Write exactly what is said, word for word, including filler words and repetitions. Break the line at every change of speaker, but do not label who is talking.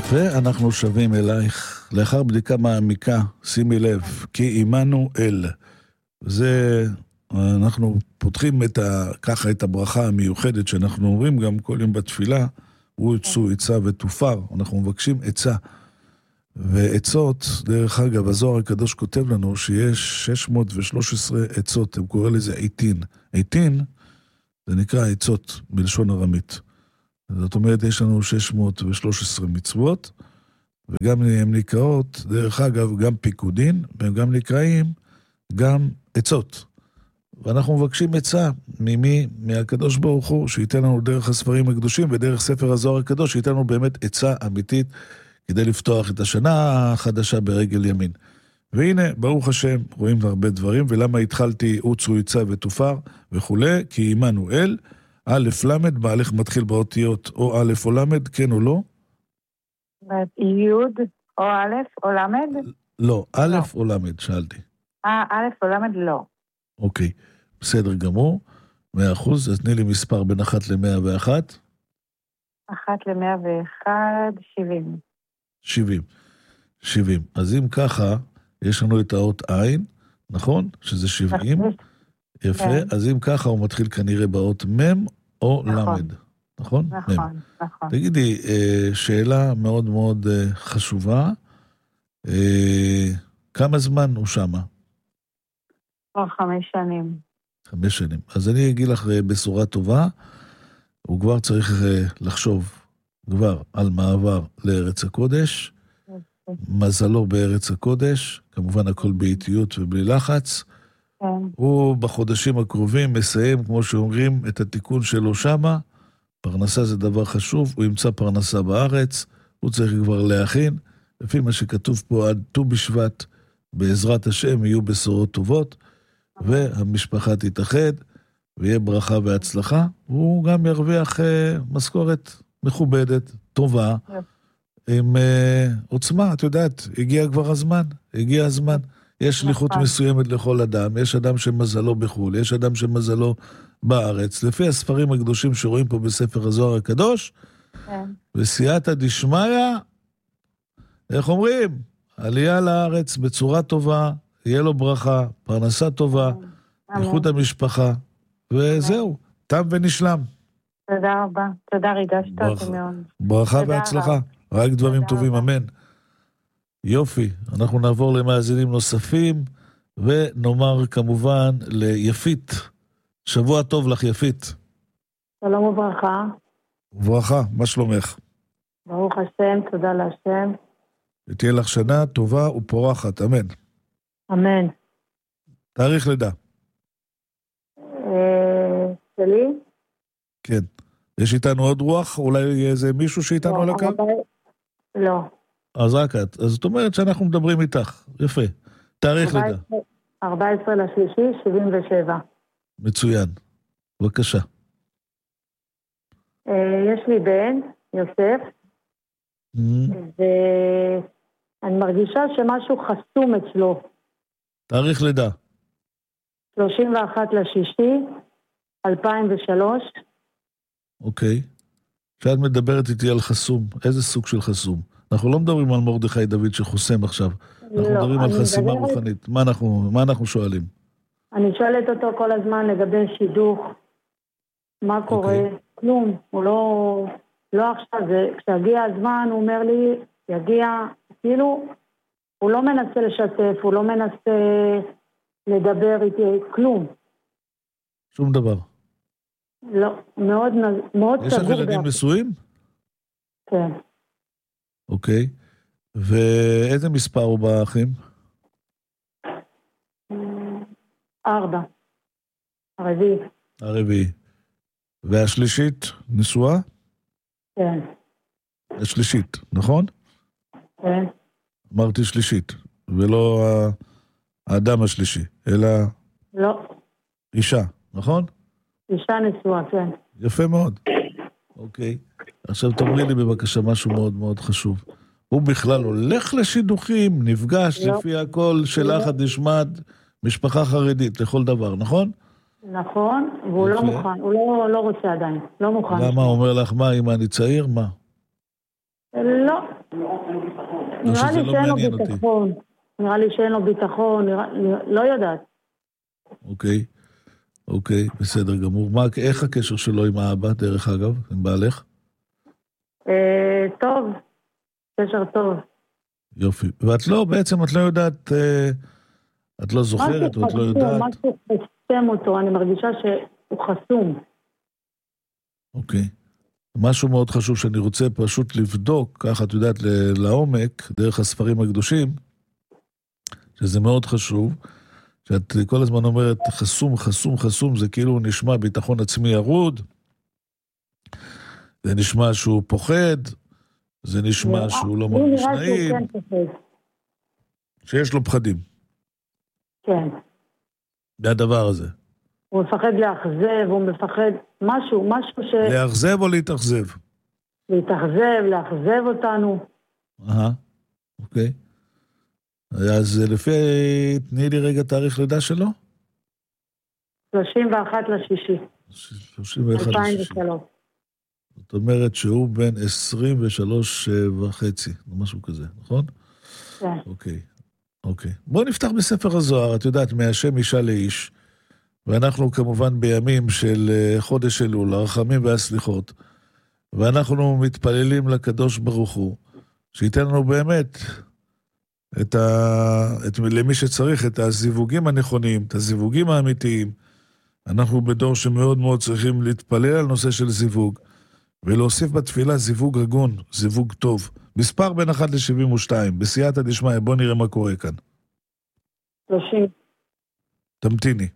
ואנחנו שבים אלייך, לאחר בדיקה מעמיקה, שימי לב, כי עמנו אל. זה, אנחנו פותחים את ה, ככה את הברכה המיוחדת שאנחנו אומרים גם כל יום בתפילה, הוא יצאו עצה ותופר, אנחנו מבקשים עצה. ועצות, דרך אגב, הזוהר הקדוש כותב לנו שיש שש מאות ושלוש עשרה עצות, הם קוראים לזה עיתין. עיתין, זה נקרא עצות בלשון ארמית. זאת אומרת, יש לנו שש מאות ושלוש עשרה מצוות, וגם הן נקראות, דרך אגב, גם פיקודין, והם גם נקראים גם עצות. ואנחנו מבקשים עצה ממי, מהקדוש ברוך הוא, שייתן לנו דרך הספרים הקדושים, ודרך ספר הזוהר הקדוש, שייתן לנו באמת עצה אמיתית, כדי לפתוח את השנה החדשה ברגל ימין. והנה, ברוך השם, רואים הרבה דברים, ולמה התחלתי עוצו יצא ותופר וכולי, כי עמנו אל, א' למד, בהלך מתחיל באותיות או א' או למד, כן או לא?
י' או א' או למד?
לא, א' או למד, שאלתי.
אה, א' או למד לא.
אוקיי, בסדר גמור, מאה אחוז, אז תני לי מספר בין אחת למאה ואחת.
אחת למאה ואחת, שבעים.
שבעים, שבעים. אז אם ככה, יש לנו את האות עין, נכון? שזה שבעים. יפה, אז אם ככה הוא מתחיל כנראה באות מם או למד. נכון?
נכון, נכון.
תגידי, שאלה מאוד מאוד חשובה. כמה זמן הוא שמה?
כבר חמש שנים.
חמש שנים. אז אני אגיד לך בשורה טובה, הוא כבר צריך לחשוב כבר על מעבר לארץ הקודש, מזלו בארץ הקודש, כמובן הכל באיטיות ובלי לחץ, הוא בחודשים הקרובים מסיים, כמו שאומרים, את התיקון שלו שמה, פרנסה זה דבר חשוב, הוא ימצא פרנסה בארץ, הוא צריך כבר להכין, לפי מה שכתוב פה עד ט"ו בשבט, בעזרת השם יהיו בשורות טובות, והמשפחה תתאחד, ויהיה ברכה והצלחה, והוא גם ירוויח אה, משכורת מכובדת, טובה, עם אה, עוצמה, את יודעת, הגיע כבר הזמן, הגיע הזמן. יש שליחות מסוימת לכל אדם, יש אדם שמזלו בחול, יש אדם שמזלו בארץ, לפי הספרים הקדושים שרואים פה בספר הזוהר הקדוש, וסייעתא דשמיא, איך אומרים? עלייה לארץ בצורה טובה, יהיה לו ברכה, פרנסה טובה, איכות המשפחה, וזהו, תם ונשלם.
תודה רבה, תודה, ריגשת אותי מאוד.
ברכה והצלחה, רק דברים טובים, אמן. יופי, אנחנו נעבור למאזינים נוספים, ונאמר כמובן ליפית. שבוע טוב לך, יפית.
שלום וברכה.
וברכה, מה שלומך?
ברוך השם, תודה להשם.
ותהיה לך שנה טובה ופורחת, אמן.
אמן.
תאריך לידה.
אה, שלי?
כן. יש איתנו עוד רוח? אולי איזה מישהו שאיתנו על הקו?
לא.
אז רק את. אז זאת אומרת שאנחנו מדברים איתך. יפה. תאריך לידה.
ארבע עשרה לשלישי, שבעים ושבע.
מצוין. בבקשה.
יש לי בן, יוסף, ואני מרגישה שמשהו חסום אצלו.
תאריך לידה.
שלושים ואחת לשישי, אלפיים ושלוש.
אוקיי. כשאת מדברת איתי על חסום, איזה סוג של חסום? אנחנו לא מדברים על מרדכי דוד שחוסם עכשיו. אנחנו לא, מדברים על חסימה מדברת... רוחנית. מה אנחנו, מה אנחנו שואלים?
אני שואלת אותו כל הזמן לגבי שידוך. מה קורה? אוקיי. כלום. הוא לא, לא עכשיו. זה, כשהגיע הזמן, הוא אומר לי, יגיע, כאילו, הוא לא מנסה לשתף, הוא לא מנסה לדבר איתי, כלום.
שום דבר.
לא, מאוד, מאוד
יש לך ילדים נשואים?
כן.
אוקיי. ואיזה מספר הוא באחים?
ארבע. הרביעי.
הרביעי. והשלישית נשואה?
כן.
השלישית, נכון?
כן.
אמרתי שלישית, ולא האדם השלישי, אלא...
לא.
אישה, נכון?
אישה נשואה, כן.
יפה מאוד. אוקיי. עכשיו תאמרי לי בבקשה משהו מאוד מאוד חשוב. הוא בכלל הולך לשידוכים, נפגש
לא.
לפי הכל שלך עד נשמעת משפחה חרדית לכל דבר, נכון?
נכון, והוא לא מוכן, הוא לא, לא רוצה עדיין, לא מוכן.
למה הוא אומר לך מה, אם אני צעיר, מה?
לא, נראה לי שאין לו ביטחון. נראה לי שאין לו ביטחון, לא יודעת.
אוקיי, אוקיי, בסדר גמור. מה, איך הקשר שלו עם האבא, דרך אגב, עם בעלך?
טוב, קשר טוב.
יופי. ואת לא, בעצם את לא יודעת, את לא זוכרת, או את לא יודעת?
משהו חסם אותו, אני מרגישה שהוא חסום.
אוקיי. משהו מאוד חשוב שאני רוצה פשוט לבדוק, ככה את יודעת, לעומק, דרך הספרים הקדושים, שזה מאוד חשוב, שאת כל הזמן אומרת חסום, חסום, חסום, זה כאילו נשמע ביטחון עצמי ירוד, זה נשמע שהוא פוחד, זה נשמע שהוא לא מרגיש נעים, שיש לו פחדים.
כן.
זה הדבר הזה.
הוא מפחד לאכזב, הוא מפחד משהו, משהו ש...
לאכזב או להתאכזב?
להתאכזב, לאכזב אותנו.
אהה, אוקיי. אז לפי, תני לי רגע תאריך לידה שלו?
שלושים ואחת לשישי.
שלושים ואחת לשישי. זאת אומרת שהוא בן עשרים ושלוש וחצי, משהו כזה, נכון?
כן.
אוקיי, אוקיי. בואו נפתח בספר הזוהר, את יודעת, מהשם אישה לאיש, ואנחנו כמובן בימים של חודש אלול, הרחמים והסליחות, ואנחנו מתפללים לקדוש ברוך הוא, שייתן לנו באמת את ה... את... למי שצריך את הזיווגים הנכונים, את הזיווגים האמיתיים. אנחנו בדור שמאוד מאוד צריכים להתפלל על נושא של זיווג, ולהוסיף בתפילה זיווג הגון, זיווג טוב. מספר בין אחת לשבעים ושתיים, בסייעתא דשמיא, בוא נראה מה קורה כאן.
שלושים.
תמתיני.